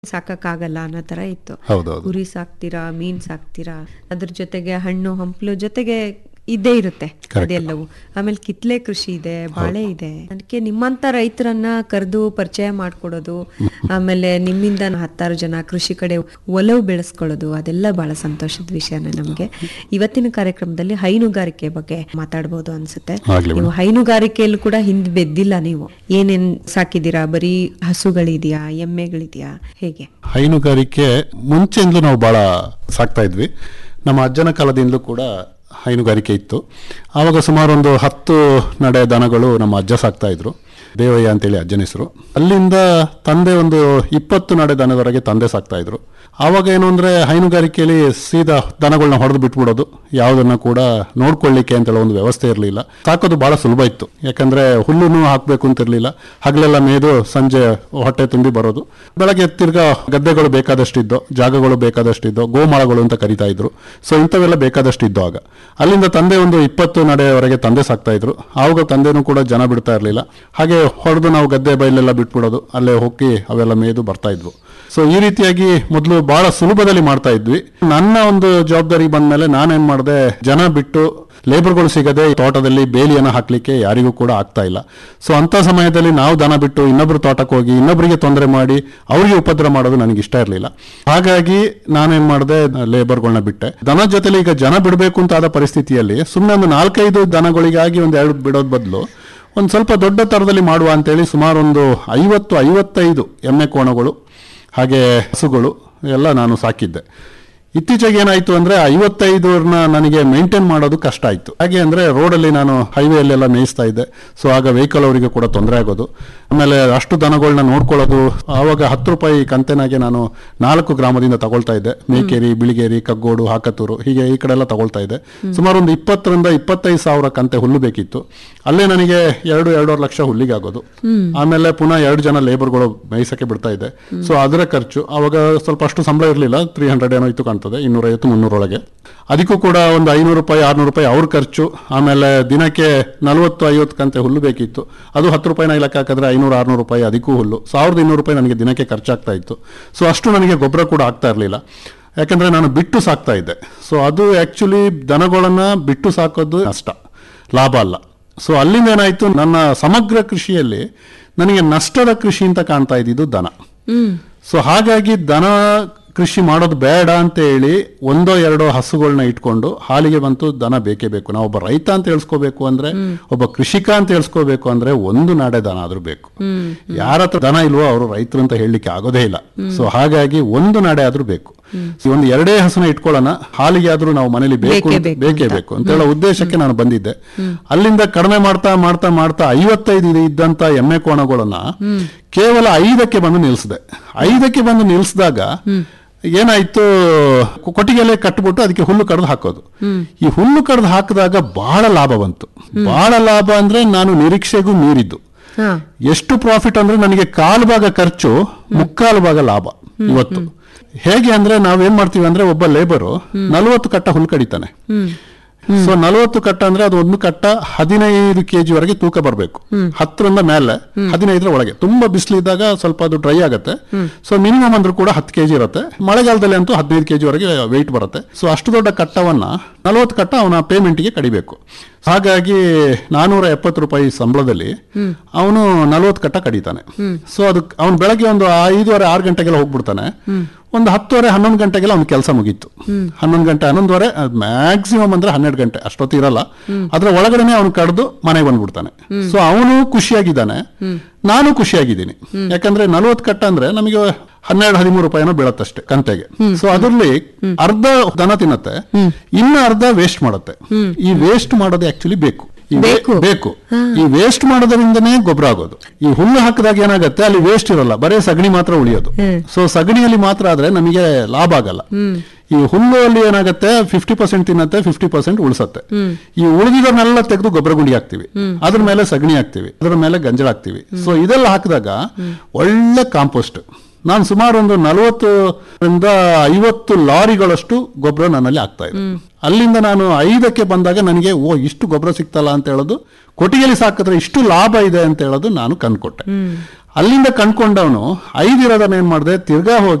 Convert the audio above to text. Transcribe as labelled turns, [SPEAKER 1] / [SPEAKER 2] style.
[SPEAKER 1] ಸಾಕಕ್ಕಾಗಲ್ಲ ಅನ್ನೋ ತರ ಇತ್ತು.
[SPEAKER 2] ಹೌದೌದು.
[SPEAKER 1] ಕುರಿ ಸಾಕ್ತೀರಾ, ಮೀನ್ ಸಾಕ್ತೀರಾ, ಅದ್ರ ಜೊತೆಗೆ ಹಣ್ಣು ಹಂಪಲು ಜೊತೆಗೆ ಇದ್ದೇ ಇರುತ್ತೆ ಅದೆಲ್ಲವೂ. ಆಮೇಲೆ ಕಿತ್ಲೆ ಕೃಷಿ ಇದೆ, ಬಾಳೆ ಇದೆ. ಅದಕ್ಕೆ ನಿಮ್ಮಂತ ರೈತರನ್ನ ಕರೆದು ಪರಿಚಯ ಮಾಡ್ಕೊಡೋದು, ಆಮೇಲೆ ನಿಮ್ಮಿಂದ 10 ಜನ ಕೃಷಿ ಕಡೆ ಒಲವು ಬೆಳೆಸ್ಕೊಳ್ಳೋದು, ಅದೆಲ್ಲ ಬಹಳ ಸಂತೋಷದ ವಿಷಯನೇ ನಮ್ಗೆ. ಇವತ್ತಿನ ಕಾರ್ಯಕ್ರಮದಲ್ಲಿ ಹೈನುಗಾರಿಕೆ ಬಗ್ಗೆ ಮಾತಾಡ್ಬೋದು ಅನ್ಸುತ್ತೆ. ನೀವು ಹೈನುಗಾರಿಕೆಯಲ್ಲೂ ಕೂಡ ಹಿಂದ್ ಬೆದ್ದಿಲ್ಲ. ನೀವು ಏನೇನ್ ಸಾಕಿದೀರಾ? ಬರೀ ಹಸುಗಳಿದ್ಯಾ, ಎಮ್ಮೆಗಳಿದ್ಯಾ, ಹೇಗೆ?
[SPEAKER 2] ಹೈನುಗಾರಿಕೆ ಮುಂಚೆಯಿಂದಲೂ ನಾವು ಬಹಳ ಸಾಕ್ತಾ ಇದ್ವಿ. ನಮ್ಮ ಅಜ್ಜನ ಕಾಲದಿಂದಲೂ ಕೂಡ ಹೈನುಗಾರಿಕೆ ಇತ್ತು. ಆವಾಗ ಸುಮಾರು ಒಂದು 10 ನಡೆ ದನಗಳು ನಮ್ಮ ಅಜ್ಜ ಸಾಕ್ತಾ ಇದ್ರು. ದೇವಯ್ಯ ಅಂತೇಳಿ ಅಜ್ಜನ ಹೆಸರು. ಅಲ್ಲಿಂದ ತಂದೆ ಒಂದು 20 ನಡೆ ದನದವರೆಗೆ ತಂದೆ ಸಾಕ್ತಾ ಇದ್ರು. ಆವಾಗ ಏನು ಅಂದರೆ ಹೈನುಗಾರಿಕೆಯಲ್ಲಿ ಸೀದಾ ದನಗಳನ್ನ ಹೊಡೆದು ಬಿಟ್ಬಿಡೋದು, ಯಾವುದನ್ನ ಕೂಡ ನೋಡ್ಕೊಳ್ಳಿಕ್ಕೆ ಅಂತೇಳಿ ಒಂದು ವ್ಯವಸ್ಥೆ ಇರಲಿಲ್ಲ. ಸಾಕೋದು ಭಾಳ ಸುಲಭ ಇತ್ತು, ಯಾಕಂದರೆ ಹುಲ್ಲುನು ಹಾಕಬೇಕು ಅಂತಿರಲಿಲ್ಲ. ಹಗಲೆಲ್ಲ ಮೇದು ಸಂಜೆ ಹೊಟ್ಟೆ ತುಂಬಿ ಬರೋದು. ಬೆಳಗ್ಗೆ ತಿರ್ಗಾ ಗದ್ದೆಗಳು ಬೇಕಾದಷ್ಟಿದ್ದೋ, ಜಾಗಗಳು ಬೇಕಾದಷ್ಟಿದ್ದೋ, ಗೋಮಾಳಗಳು ಅಂತ ಕರಿತಾ ಇದ್ರು. ಸೊ ಇಂಥವೆಲ್ಲ ಬೇಕಾದಷ್ಟಿದ್ದೋ ಆಗ. ಅಲ್ಲಿಂದ ತಂದೆ ಒಂದು 20 ನಡೆಯವರೆಗೆ ತಂದೆ ಸಾಕ್ತಾ ಇದ್ರು. ಆವಾಗ ತಂದೆನೂ ಕೂಡ ಜನ ಬಿಡ್ತಾ ಇರಲಿಲ್ಲ. ಹಾಗೆ ಹೊಡೆದು ನಾವು ಗದ್ದೆ ಬಯಲೆಲ್ಲ ಬಿಟ್ಬಿಡೋದು, ಅಲ್ಲೇ ಹೋಗಿ ಅವೆಲ್ಲ ಮೇದು ಬರ್ತಾ ಇದ್ವು. ಸೊ ಈ ರೀತಿಯಾಗಿ ಮೊದಲು ಬಹಳ ಸುಲಭದಲ್ಲಿ ಮಾಡ್ತಾ ಇದ್ವಿ. ನನ್ನ ಒಂದು ಜವಾಬ್ದಾರಿ ಬಂದ್ಮೇಲೆ ನಾನೇನ್ ಮಾಡಿದೆ, ಜನ ಬಿಟ್ಟು ಲೇಬರ್ಗಳು ಸಿಗದೆ ತೋಟದಲ್ಲಿ ಬೇಲಿಯನ್ನು ಹಾಕ್ಲಿಕ್ಕೆ ಯಾರಿಗೂ ಕೂಡ ಆಗ್ತಾ ಇಲ್ಲ. ಸೊ ಅಂತ ಸಮಯದಲ್ಲಿ ನಾವು ದನ ಬಿಟ್ಟು ಇನ್ನೊಬ್ರು ತೋಟಕ್ಕೆ ಹೋಗಿ ಇನ್ನೊಬ್ಬರಿಗೆ ತೊಂದರೆ ಮಾಡಿ ಅವ್ರಿಗೆ ಉಪದ್ರ ಮಾಡೋದು ನನಗೆ ಇಷ್ಟ ಇರಲಿಲ್ಲ. ಹಾಗಾಗಿ ನಾನೇನ್ ಮಾಡಿದೆ, ಲೇಬರ್ಗಳನ್ನ ಬಿಟ್ಟೆ. ದನ ಜೊತೆಲಿ ಈಗ ಜನ ಬಿಡಬೇಕು ಅಂತ ಆದ ಪರಿಸ್ಥಿತಿಯಲ್ಲಿ ಸುಮ್ಮನೆ ಒಂದು 4-5 ದನಗಳಿಗಾಗಿ ಒಂದು 2 ಬಿಡೋದ್ ಬದಲು ಒಂದು ಸ್ವಲ್ಪ ದೊಡ್ಡ ತರದಲ್ಲಿ ಮಾಡುವ ಅಂತೇಳಿ ಸುಮಾರು ಒಂದು 50-55 ಎಮ್ಮೆ ಕೋಣಗಳು ಹಾಗೆ ಹಸುಗಳು ಎಲ್ಲ ನಾನು ಸಾಕಿದ್ದೆ. ಇತ್ತೀಚೆಗೆ ಏನಾಯ್ತು ಅಂದ್ರೆ 55 ನನಗೆ ಮೇಂಟೈನ್ ಮಾಡೋದು ಕಷ್ಟ ಆಯ್ತು. ಹಾಗೆ ಅಂದ್ರೆ ರೋಡಲ್ಲಿ ನಾನು ಹೈವೇಲೆಲ್ಲ ಮೇಯಿಸ್ತಾ ಇದ್ದೆ. ಸೊ ಆಗ ವೆಹಿಕಲ್ ಅವರಿಗೆ ಕೂಡ ತೊಂದರೆ ಆಗೋದು. ಆಮೇಲೆ ಅಷ್ಟು ದನಗಳನ್ನ ನೋಡ್ಕೊಳ್ಳೋದು. ಆವಾಗ 10 ರೂಪಾಯಿ ಕಂತೆನಾಗೆ ನಾನು 4 ಗ್ರಾಮದಿಂದ ತಗೊಳ್ತಾ ಇದ್ದೆ. ಮೇಕೇರಿ, ಬಿಳಿಗೇರಿ, ಕಗ್ಗೋಡು, ಹಾಕತೂರು, ಹೀಗೆ ಈ ಕಡೆ ಎಲ್ಲ ತಗೊಳ್ತಾ ಇದ್ದೆ. ಸುಮಾರು ಒಂದು 20,000-25,000 ಕಂತೆ ಹುಲ್ಲು ಬೇಕಿತ್ತು. ಅಲ್ಲೇ ನನಗೆ 2-2.5 ಲಕ್ಷ ಹುಲ್ಲಿಗೆ ಆಗೋದು. ಆಮೇಲೆ ಪುನಃ 2 ಜನ ಲೇಬರ್ಗಳು ಮೇಯಿಸಕ್ಕೆ ಬಿಡ್ತಾ ಇದ್ದೆ. ಸೊ ಅದರ ಖರ್ಚು ಆವಾಗ ಸ್ವಲ್ಪ ಅಷ್ಟು ಸಂಬಳ ಇರಲಿಲ್ಲ, 300 ಏನೋ ಇತ್ತು ಕಾಣ್ತದೆ, 250-300 ಒಳಗೆ. ಅದಕ್ಕೂ ಕೂಡ ಒಂದು 500 ರೂಪಾಯಿ 600 ರೂಪಾಯಿ ಅವ್ರ ಖರ್ಚು. ಆಮೇಲೆ ದಿನಕ್ಕೆ 40-50 ಕಂತೆ ಹುಲ್ಲು ಬೇಕಿತ್ತು. ಅದು 10 ರೂಪಾಯಿನ ಲೆಕ್ಕ ಹಾಕಿದ್ರೆ 500-600 ರೂಪಾಯಿ ಅದಕ್ಕೂ ಹುಲ್ಲು. 1200 ರೂಪಾಯಿ ನನಗೆ ದಿನಕ್ಕೆ ಖರ್ಚಾಗ್ತಾ ಇತ್ತು. ಸೊ ಅಷ್ಟು ನನಗೆ ಗೊಬ್ಬರ ಕೂಡ ಆಗ್ತಾ ಇರಲಿಲ್ಲ, ಯಾಕಂದ್ರೆ ನಾನು ಬಿಟ್ಟು ಸಾಕ್ತಾ ಇದ್ದೆ. ಸೊ ಅದು ಆಕ್ಚುಲಿ ದನಗಳನ್ನ ಬಿಟ್ಟು ಸಾಕೋದು ನಷ್ಟ, ಲಾಭ ಅಲ್ಲ. ಸೊ ಅಲ್ಲಿಂದ ಏನಾಯ್ತು, ನನ್ನ ಸಮಗ್ರ ಕೃಷಿಯಲ್ಲಿ ನನಗೆ ನಷ್ಟದ ಕೃಷಿ ಅಂತ ಕಾಣ್ತಾ ಇದ್ದಿದ್ದು ದನ. ಸೊ ಹಾಗಾಗಿ ದನ ಕೃಷಿ ಮಾಡೋದು ಬೇಡ ಅಂತ ಹೇಳಿ 1-2 ಹಸುಗಳನ್ನ ಇಟ್ಕೊಂಡು ಹಾಲಿಗೆ ಬಂತು ದನ ಬೇಕೇ ಬೇಕು. ನಾವು ಒಬ್ಬ ರೈತ ಅಂತ ಹೇಳ್ಸ್ಕೋಬೇಕು ಅಂದ್ರೆ, ಒಬ್ಬ ಕೃಷಿಕ ಅಂತ ಹೇಳ್ಸ್ಕೋಬೇಕು ಅಂದ್ರೆ ಒಂದು ನಾಡೆ ದನ ಆದ್ರೂ ಬೇಕು. ಯಾರ ಹತ್ರ ದನ ಇಲ್ವೋ ಅವರು ರೈತರು ಅಂತ ಹೇಳಲಿಕ್ಕೆ ಆಗೋದೇ ಇಲ್ಲ. ಸೊ ಹಾಗಾಗಿ ಒಂದು ನಾಡೆ ಆದ್ರೂ ಬೇಕು. ಒಂದು 2 ಹಸುನ ಇಟ್ಕೊಳ್ಳೋಣ, ಹಾಲಿಗೆ ಆದ್ರೂ ನಾವು ಮನೇಲಿ ಬೇಕೇ ಬೇಕು ಅಂತ ಹೇಳೋ ಉದ್ದೇಶಕ್ಕೆ ನಾನು ಬಂದಿದ್ದೆ. ಅಲ್ಲಿಂದ ಕಡಿಮೆ ಮಾಡ್ತಾ ಮಾಡ್ತಾ ಮಾಡ್ತಾ 55 ಇದ್ದಂತ ಎಮ್ಮೆ ಕೋಣಗಳನ್ನ ಕೇವಲ 5ಕ್ಕೆ ಬಂದು ನಿಲ್ಸಿದೆ. 5ಕ್ಕೆ ಬಂದು ನಿಲ್ಸಿದಾಗ ಏನಾಯ್ತು, ಕೊಟ್ಟಿಗೆಲೆ ಕಟ್ಬಿಟ್ಟು ಅದಕ್ಕೆ ಹುಲ್ಲು ಕಡ್ದು ಹಾಕೋದು. ಈ ಹುಲ್ಲು ಕಡ್ದು ಹಾಕಿದಾಗ ಬಹಳ ಲಾಭ ಬಂತು. ಬಹಳ ಲಾಭ ಅಂದ್ರೆ ನಾನು ನಿರೀಕ್ಷೆಗೂ ಮೀರಿದ್ದು. ಎಷ್ಟು ಪ್ರಾಫಿಟ್ ಅಂದ್ರೆ ನನಗೆ 1/4 ಭಾಗ ಖರ್ಚು, 3/4 ಭಾಗ ಲಾಭ ಇವತ್ತು. ಹೇಗೆ ಅಂದ್ರೆ ನಾವೇನ್ ಮಾಡ್ತೀವಿ ಅಂದ್ರೆ, ಒಬ್ಬ ಲೇಬರು 40 ಕಟ್ಟ ಹುಲ್ಲು ಕಡಿತಾನೆ. ಸೊ 40 ಕಟ್ಟ ಅಂದ್ರೆ ಅದು ಒಂದು ಕಟ್ಟ 15 kg ವರೆಗೆ ತೂಕ ಬರಬೇಕು. 10ರಿಂದ ಮೇಲೆ 15 ಒಳಗೆ. ತುಂಬಾ ಬಿಸಿಲಿದ್ದಾಗ ಸ್ವಲ್ಪ ಅದು ಡ್ರೈ ಆಗುತ್ತೆ. ಸೊ ಮಿನಿಮಮ್ ಅಂದ್ರೂ ಕೂಡ 10 kg ಇರುತ್ತೆ. ಮಳೆಗಾಲದಲ್ಲಿ ಅಂತೂ 15 kg ವರೆಗೆ ವೆಯ್ಟ್ ಬರುತ್ತೆ. ಸೊ ಅಷ್ಟು ದೊಡ್ಡ ಕಟ್ಟವನ್ನ 40 ಕಟ್ಟ ಅವನ ಪೇಮೆಂಟ್ಗೆ ಕಡಿಬೇಕು. ಹಾಗಾಗಿ 470 ರೂಪಾಯಿ ಸಂಬಳದಲ್ಲಿ ಅವನು 40 ಕಟ್ಟ ಕಡಿತಾನೆ. ಸೊ ಅದು ಅವನು ಬೆಳಗ್ಗೆ ಒಂದು 5:30-6 ಗಂಟೆಗೆಲ್ಲ ಹೋಗ್ಬಿಡ್ತಾನೆ. ಒಂದು 10:30-11 ಗಂಟೆಗೆಲ್ಲ ಅವ್ನ ಕೆಲಸ ಮುಗೀತು. 11 ಗಂಟೆ 11:30 ಮ್ಯಾಕ್ಸಿಮಮ್ ಅಂದ್ರೆ 12 ಗಂಟೆ ಅಷ್ಟೊತ್ತು ಇರಲ್ಲ. ಅದ್ರ ಒಳಗಡೆನೆ ಅವನು ಕಡ್ದು ಮನೆಗೆ ಬಂದ್ಬಿಡ್ತಾನೆ. ಸೊ ಅವನು ಖುಷಿಯಾಗಿದ್ದಾನೆ, ನಾನು ಖುಷಿಯಾಗಿದ್ದೀನಿ. ಯಾಕಂದ್ರೆ 40 ಕಟ್ಟ ಅಂದ್ರೆ ನಮಗೆ 12-13 ರೂಪಾಯಿನೋ ಬೀಳತ್ತಷ್ಟೇ ಕಂತೆಗೆ. ಸೊ ಅದರಲ್ಲಿ ಅರ್ಧ ದನ ತಿನ್ನತ್ತೆ, ಇನ್ನ ಅರ್ಧ ವೇಸ್ಟ್ ಮಾಡುತ್ತೆ. ಈ ವೇಸ್ಟ್ ಮಾಡೋದು ಆಕ್ಚುಲಿ ಬೇಕು. ಈ ವೇಸ್ಟ್ ಮಾಡೋದ್ರಿಂದನೇ ಗೊಬ್ಬರ ಆಗೋದು. ಈ ಹುಲ್ಲು ಹಾಕಿದಾಗ ಏನಾಗುತ್ತೆ, ಅಲ್ಲಿ ವೇಸ್ಟ್ ಇರಲ್ಲ, ಬರೇ ಸಗಣಿ ಮಾತ್ರ ಉಳಿಯೋದು. ಸೊ ಸಗಣಿಯಲ್ಲಿ ಮಾತ್ರ ಆದ್ರೆ ನಮಗೆ ಲಾಭ ಆಗಲ್ಲ. ಈ ಹುಲ್ಲು ಅಲ್ಲಿ ಏನಾಗುತ್ತೆ, 50% ತಿನ್ನತ್ತೆ, 50% ಉಳಿಸತ್ತೆ. ಈ ಉಳಿದಿದ್ದನ್ನೆಲ್ಲ ತೆಗೆದು ಗೊಬ್ಬರ ಗುಂಡಿ ಹಾಕ್ತಿವಿ, ಅದ್ರ ಮೇಲೆ ಸಗಣಿ ಹಾಕ್ತಿವಿ, ಅದ್ರ ಮೇಲೆ ಗಂಜಲ ಹಾಕ್ತಿವಿ. ಸೊ ಇದೆಲ್ಲ ಹಾಕಿದಾಗ ಒಳ್ಳೆ ಕಾಂಪೋಸ್ಟ್. ನಾನು ಸುಮಾರು ಒಂದು 40-50 ಲಾರಿಗಳಷ್ಟು ಗೊಬ್ಬರ ನನ್ನಲ್ಲಿ ಆಗ್ತಾ ಇದೆ. ಅಲ್ಲಿಂದ ನಾನು 5ಕ್ಕೆ ಬಂದಾಗ ನನಗೆ ಇಷ್ಟು ಗೊಬ್ಬರ ಸಿಗ್ತಲ್ಲ ಅಂತ ಹೇಳೋದು, ಕೊಟ್ಟಿಗೆಯಲ್ಲಿ ಸಾಕಿದ್ರೆ ಇಷ್ಟು ಲಾಭ ಇದೆ ಅಂತ ಹೇಳೋದು ನಾನು ಕಂಡುಕೊಟ್ಟೆ. ಅಲ್ಲಿಂದ ಕಂಡ್ಕೊಂಡವನು 5 ಇರೋದನ್ನ ಏನ್ ಮಾಡಿದೆ, ತಿರ್ಗಾ ಹೋಗಿ